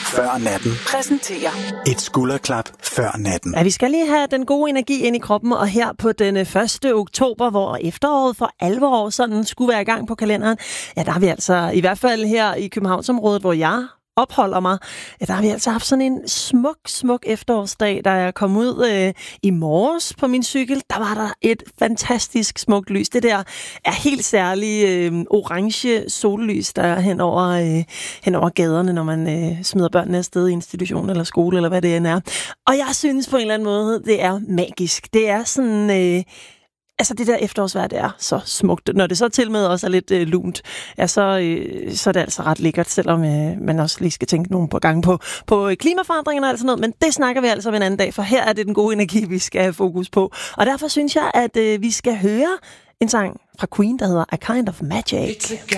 før natten. Præsenterer Et skulderklap før natten. Ja, vi skal lige have den gode energi ind i kroppen, og her på den 1. oktober, hvor efteråret for alvor sådan skulle være i gang på kalenderen, ja, der har vi altså, i hvert fald her i Københavnsområdet, hvor jeg opholder mig, ja, der har vi altså haft sådan en smuk efterårsdag, da jeg kom ud i morges på min cykel. Der var der et fantastisk smukt lys. Det der er helt særligt orange sollys, der er hen over gaderne, når man smider børnene afsted i institution eller skole, eller hvad det end er. Og jeg synes på en eller anden måde, det er magisk. Det er sådan... Altså det der efterårsvejr, det er så smukt. Når det så til med også er lidt lunt, ja, så er det altså ret lækkert, selvom man også lige skal tænke nogle par gange på klimaforandringerne og alt sådan noget. Men det snakker vi altså om en anden dag, for her er det den gode energi, vi skal have fokus på. Og derfor synes jeg, at vi skal høre en sang fra Queen, der hedder A Kind of Magic.